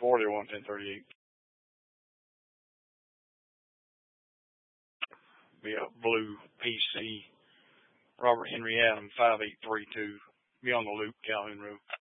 41 1038. Be a blue PC. Robert Henry Adam 5832. Be on the loop, Calhoun Road.